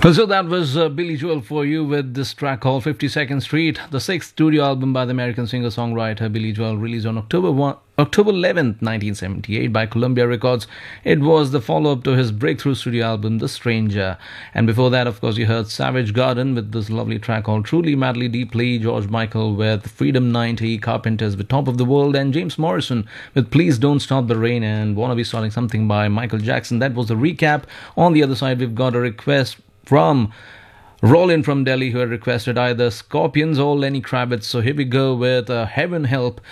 So that was Billy Joel for you with this track called 52nd Street, the sixth studio album by the American singer-songwriter Billy Joel, released on October 11th, 1978 by Columbia Records. It was the follow-up to his breakthrough studio album, The Stranger. And before that, of course, you heard Savage Garden with this lovely track called Truly, Madly, Deeply, George Michael with Freedom 90, Carpenters with Top of the World, and James Morrison with Please Don't Stop the Rain and Wanna Be Starting Something by Michael Jackson. That was the recap. On the other side, we've got a request from Roland from Delhi, who had requested either Scorpions or Lenny Kravitz. So here we go with Heaven Help